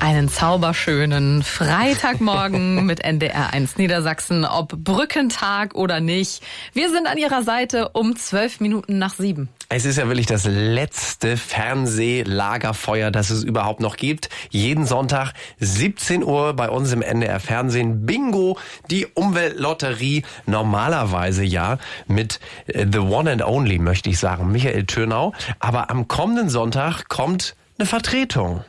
Einen zauberschönen Freitagmorgen mit NDR1 Niedersachsen, ob Brückentag oder nicht. Wir sind an Ihrer Seite um 7:12. Es ist ja wirklich das letzte Fernsehlagerfeuer, das es überhaupt noch gibt. Jeden Sonntag 17 Uhr bei uns im NDR Fernsehen. Bingo, die Umweltlotterie. Normalerweise ja mit The One and Only, möchte ich sagen, Michael Türnau. Aber am kommenden Sonntag kommt eine Vertretung.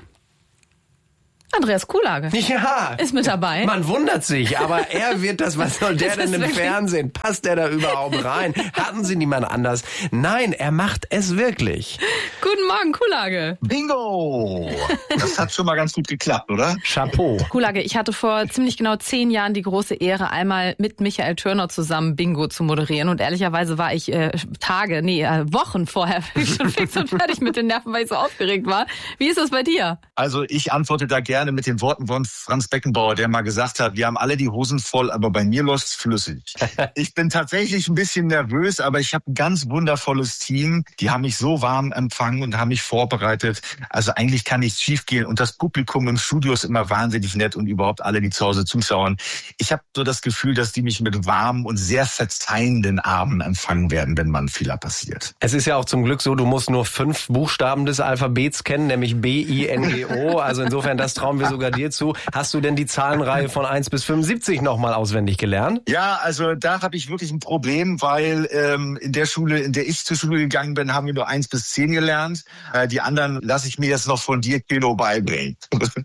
Andreas Kuhlage. Ja. Ist mit dabei. Man wundert sich, aber er wird das, was soll der denn im Fernsehen? Passt der da überhaupt rein? Hatten Sie niemand anders? Nein, er macht es wirklich. Guten Morgen, Kuhlage. Bingo! Das hat schon mal ganz gut geklappt, oder? Chapeau. Kuhlage, ich hatte vor ziemlich genau 10 Jahren die große Ehre, einmal mit Michael Türnau zusammen Bingo zu moderieren. Und ehrlicherweise war ich Wochen vorher schon fix und fertig mit den Nerven, weil ich so aufgeregt war. Wie ist das bei dir? Also ich antworte da gerne mit den Worten von Franz Beckenbauer, der mal gesagt hat, wir haben alle die Hosen voll, aber bei mir läuft's flüssig. Ich bin tatsächlich ein bisschen nervös, aber ich habe ein ganz wundervolles Team. Die haben mich so warm empfangen und haben mich vorbereitet. Also eigentlich kann nichts schiefgehen und das Publikum im Studio ist immer wahnsinnig nett und überhaupt alle, die zu Hause zuschauen. Ich habe so das Gefühl, dass die mich mit warmen und sehr verzeihenden Armen empfangen werden, wenn mal ein Fehler passiert. Es ist ja auch zum Glück so, du musst nur 5 Buchstaben des Alphabets kennen, nämlich B-I-N-G-O. Also insofern, das trauen wir sogar dir zu. Hast du denn die Zahlenreihe von 1 bis 75 nochmal auswendig gelernt? Ja, also da habe ich wirklich ein Problem, weil in der Schule, in der ich zur Schule gegangen bin, haben wir nur 1 bis 10 gelernt. Die anderen lasse ich mir jetzt noch von dir, Kilo, beibringen.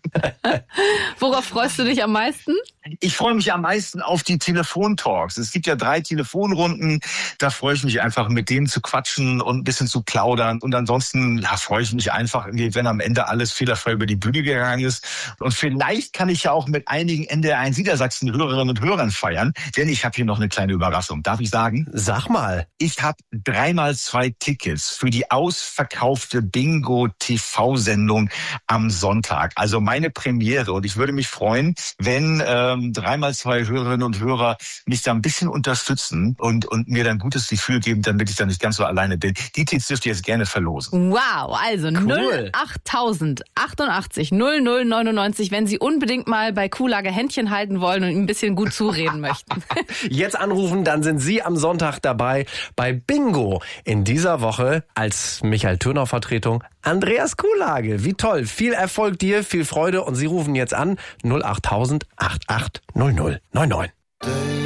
Worauf freust du dich am meisten? Ich freue mich am meisten auf die Telefontalks. Es gibt ja 3 Telefonrunden. Da freue ich mich einfach, mit denen zu quatschen und ein bisschen zu plaudern. Und ansonsten freue ich mich einfach, wenn am Ende alles fehlerfrei über die Bühne gegangen ist. Und vielleicht kann ich ja auch mit einigen NDR1 Niedersachsen Hörerinnen und Hörern feiern, denn ich habe hier noch eine kleine Überraschung. Darf ich sagen? Sag mal. Ich habe 3x2 Tickets für die ausverkaufte Bingo-TV-Sendung am Sonntag. Also meine Premiere. Und ich würde mich freuen, wenn 3x2 Hörerinnen und Hörer mich da ein bisschen unterstützen und mir dann gutes Gefühl geben, damit ich da nicht ganz so alleine bin. Die Tickets dürft ihr jetzt gerne verlosen. Wow, also cool. 08088 0099, wenn Sie unbedingt mal bei Kuhlage Händchen halten wollen und ihm ein bisschen gut zureden möchten. Jetzt anrufen, dann sind Sie am Sonntag dabei bei Bingo. In dieser Woche als Michael Türnau Vertretung Andreas Kuhlage. Wie toll. Viel Erfolg dir, viel Freude und Sie rufen jetzt an 08000 88 0099.